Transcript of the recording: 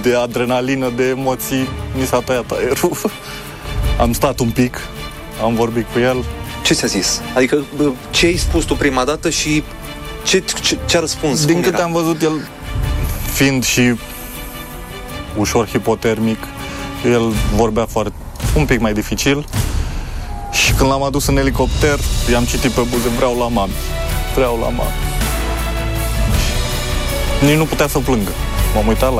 de adrenalină, de emoții, mi s-a tăiat aerul. Am stat un pic, am vorbit cu el. Ce ți-a zis? Adică ce ai spus tu prima dată și ce-a răspuns? Din câte am văzut, el fiind și ușor hipotermic, el vorbea un pic mai dificil. Și când l-am adus în elicopter, i-am citit pe buze: vreau la mami. Vreau la mami. Nici nu putea să plângă. M-am uitat la